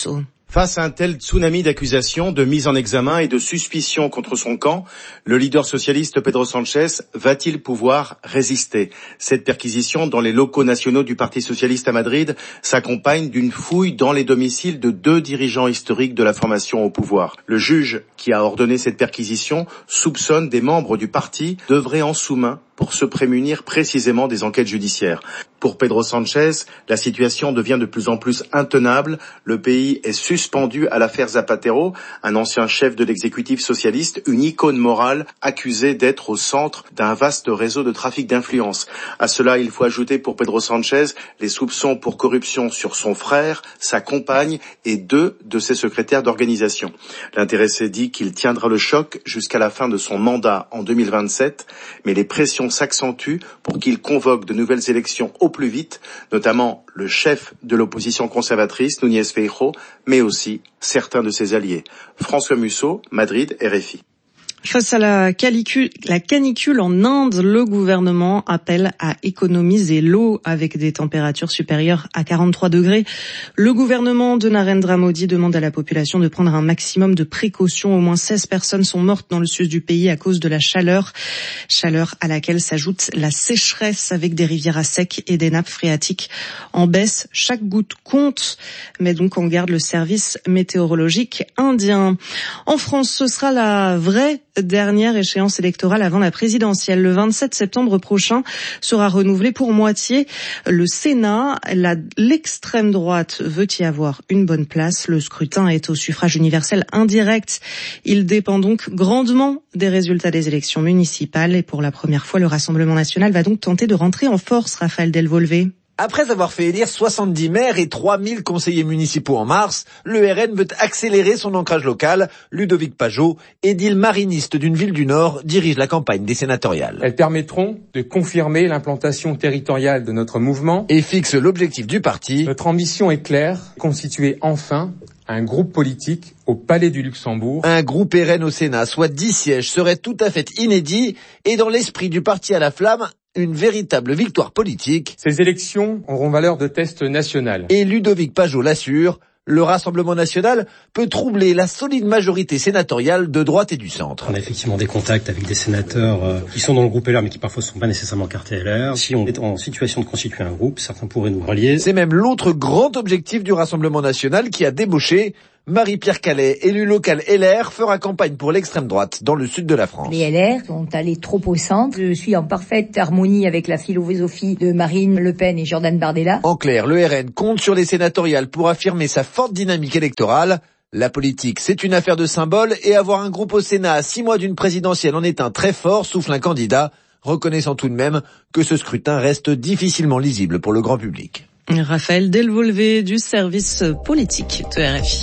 Face à un tel tsunami d'accusations, de mise en examen et de suspicions contre son camp, le leader socialiste Pedro Sánchez va-t-il pouvoir résister? Cette perquisition dans les locaux nationaux du Parti socialiste à Madrid s'accompagne d'une fouille dans les domiciles de deux dirigeants historiques de la formation au pouvoir. Le juge qui a ordonné cette perquisition soupçonne des membres du parti d'œuvrer en sous-main pour se prémunir précisément des enquêtes judiciaires. Pour Pedro Sánchez, la situation devient de plus en plus intenable. Le pays est suspendu à l'affaire Zapatero, un ancien chef de l'exécutif socialiste, une icône morale accusée d'être au centre d'un vaste réseau de trafic d'influence. À cela, il faut ajouter pour Pedro Sánchez les soupçons pour corruption sur son frère, sa compagne et deux de ses secrétaires d'organisation. L'intéressé dit qu'il tiendra le choc jusqu'à la fin de son mandat en deux mille vingt-sept, mais les pressions s'accentuent pour qu'il convoque de nouvelles élections au plus vite, notamment le chef de l'opposition conservatrice, Núñez Feijóo, mais aussi certains de ses alliés. François Musso, Madrid, R F I. Face à la canicule, la canicule en Inde, le gouvernement appelle à économiser l'eau avec des températures supérieures à quarante-trois degrés. Le gouvernement de Narendra Modi demande à la population de prendre un maximum de précautions. Au moins seize personnes sont mortes dans le sud du pays à cause de la chaleur. Chaleur à laquelle s'ajoute la sécheresse avec des rivières à sec et des nappes phréatiques en baisse. Chaque goutte compte, mais donc on garde le service météorologique indien. En France, ce sera la vraie dernière échéance électorale avant la présidentielle. Le vingt-sept septembre prochain sera renouvelé pour moitié le Sénat. La, l'extrême droite veut y avoir une bonne place. Le scrutin est au suffrage universel indirect. Il dépend donc grandement des résultats des élections municipales. Et pour la première fois, le Rassemblement national va donc tenter de rentrer en force, Raphaël Delvolvé. Après avoir fait élire soixante-dix maires et trois mille conseillers municipaux en mars, le R N veut accélérer son ancrage local. Ludovic Pajot, édile mariniste d'une ville du Nord, dirige la campagne des sénatoriales. Elles permettront de confirmer l'implantation territoriale de notre mouvement et fixe l'objectif du parti. Notre ambition est claire, constituer enfin un groupe politique au Palais du Luxembourg. Un groupe R N au Sénat, soit dix sièges, serait tout à fait inédit et dans l'esprit du parti à la flamme, une véritable victoire politique. Ces élections auront valeur de test national. Et Ludovic Pajot l'assure, le Rassemblement national peut troubler la solide majorité sénatoriale de droite et du centre. On a effectivement des contacts avec des sénateurs euh, qui sont dans le groupe L R mais qui parfois ne sont pas nécessairement cartés L R. Si on est en situation de constituer un groupe, certains pourraient nous relier. C'est même l'autre grand objectif du Rassemblement national qui a débauché. Marie-Pierre Calais, élue locale L R, fera campagne pour l'extrême droite dans le sud de la France. Les L R sont allés trop au centre. Je suis en parfaite harmonie avec la philosophie de Marine Le Pen et Jordan Bardella. En clair, le R N compte sur les sénatoriales pour affirmer sa forte dynamique électorale. La politique, c'est une affaire de symbole et avoir un groupe au Sénat à six mois d'une présidentielle en est un très fort, souffle un candidat, reconnaissant tout de même que ce scrutin reste difficilement lisible pour le grand public. Raphaël Delvolvé du service politique de R F I.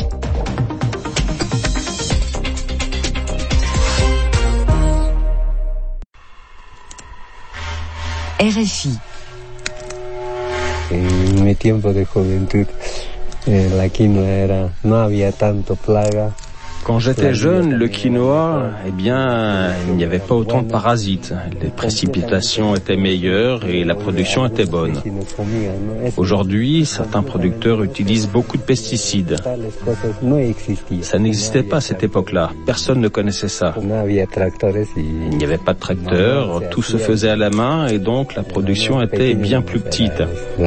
R F I. En mi tiempo de juventud, la quinoa era, no había tanto plaga. Quand j'étais jeune, le quinoa, eh bien, il n'y avait pas autant de parasites. Les précipitations étaient meilleures et la production était bonne. Aujourd'hui, certains producteurs utilisent beaucoup de pesticides. Ça n'existait pas à cette époque-là. Personne ne connaissait ça. Il n'y avait pas de tracteurs, tout se faisait à la main et donc la production était bien plus petite.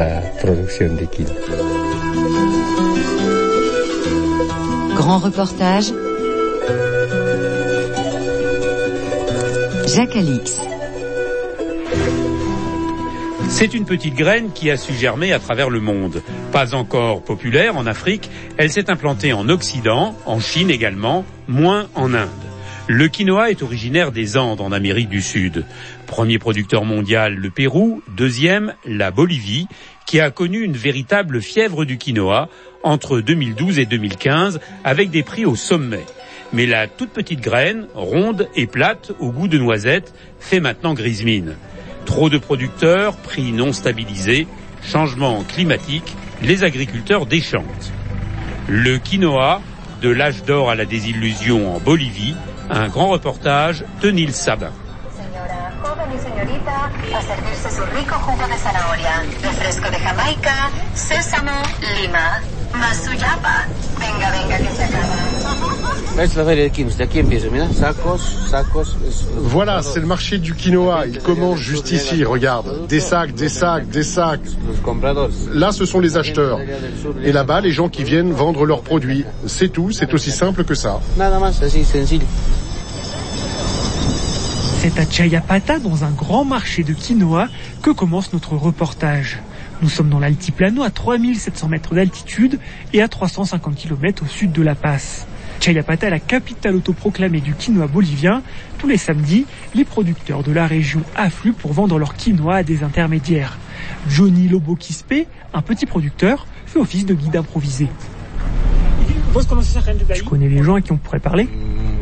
Grand reportage. Jacques Alix. C'est une petite graine qui a su germer à travers le monde. Pas encore populaire en Afrique, elle s'est implantée en Occident, en Chine également, moins en Inde. Le quinoa est originaire des Andes en Amérique du Sud. Premier producteur mondial, le Pérou. Deuxième, la Bolivie, qui a connu une véritable fièvre du quinoa entre deux mille douze et deux mille quinze, avec des prix au sommet. Mais la toute petite graine, ronde et plate, au goût de noisette, fait maintenant grise mine. Trop de producteurs, prix non stabilisés, changement climatique, les agriculteurs déchantent. Le quinoa, de l'âge d'or à la désillusion en Bolivie, un grand reportage de Nils Sabin. Joven y señorita, a servirse su rico jugo de zanahoria, refresco de Jamaica, sésamo, lima. Voilà, c'est le marché du quinoa. Il commence juste ici, regarde. Des sacs, des sacs, des sacs. Là, ce sont les acheteurs. Et là-bas, les gens qui viennent vendre leurs produits. C'est tout, c'est aussi simple que ça. C'est à Chayapata, dans un grand marché de quinoa, que commence notre reportage. Nous sommes dans l'altiplano à trois mille sept cents mètres d'altitude et à trois cent cinquante kilomètres au sud de La Paz. Chayapata est la capitale autoproclamée du quinoa bolivien. Tous les samedis, les producteurs de la région affluent pour vendre leur quinoa à des intermédiaires. Johnny Lobo Quispe, un petit producteur, fait office de guide improvisé. Tu connais les gens à qui on pourrait parler ?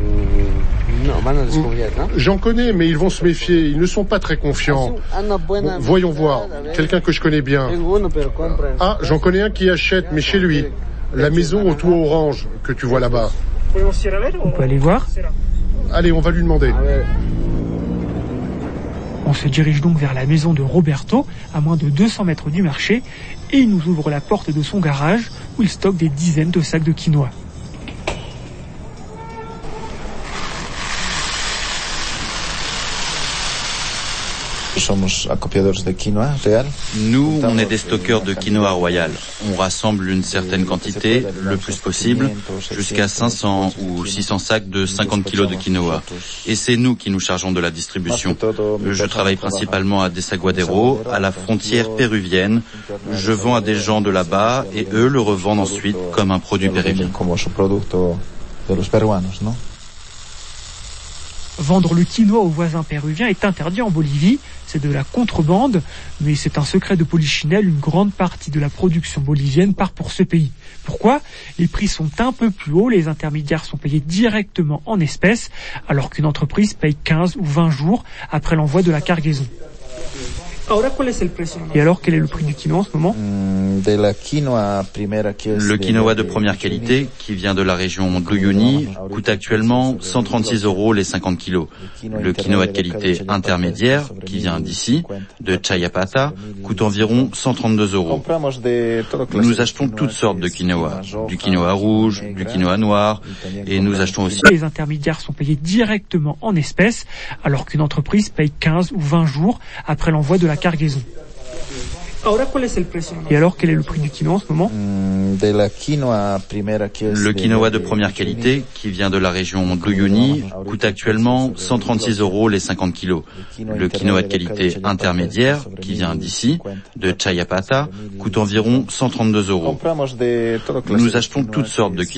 J'en connais, mais ils vont se méfier. Ils ne sont pas très confiants. Bon, voyons voir. Quelqu'un que je connais bien. Ah, j'en connais un qui achète, mais chez lui. La maison au toit orange que tu vois là-bas. On peut aller voir ? Allez, on va lui demander. On se dirige donc vers la maison de Roberto, à moins de deux cents mètres du marché, et il nous ouvre la porte de son garage, où il stocke des dizaines de sacs de quinoa. Nous, on est des stockeurs de quinoa royal. On rassemble une certaine quantité, le plus possible, jusqu'à cinq cents ou six cents sacs de cinquante kilos de quinoa. Et c'est nous qui nous chargeons de la distribution. Je travaille principalement à Desaguadero, à la frontière péruvienne. Je vends à des gens de là-bas et eux le revendent ensuite comme un produit péruvien. Vendre le quinoa aux voisins péruviens est interdit en Bolivie, c'est de la contrebande, mais c'est un secret de polichinelle, une grande partie de la production bolivienne part pour ce pays. Pourquoi ? Les prix sont un peu plus hauts, les intermédiaires sont payés directement en espèces, alors qu'une entreprise paye quinze ou vingt jours après l'envoi de la cargaison. Et alors, quel est le prix du quinoa en ce moment ? Le quinoa de première qualité, qui vient de la région d'Uyuni, coûte actuellement cent trente-six euros les cinquante kilos. Le quinoa de qualité intermédiaire, qui vient d'ici, de Chayapata, coûte environ cent trente-deux euros. Nous achetons toutes sortes de quinoa, du quinoa rouge, du quinoa noir, et nous achetons aussi... Les intermédiaires sont payés directement en espèces, alors qu'une entreprise paye quinze ou vingt jours après l'envoi de la cargaison. Et alors, quel est le prix du quinoa en ce moment ? Le quinoa de première qualité, qui vient de la région d'Uyuni, coûte actuellement cent trente-six euros les cinquante kilos. Le quinoa de qualité intermédiaire, qui vient d'ici, de Chayapata, coûte environ cent trente-deux euros. Nous achetons toutes sortes de quinoa.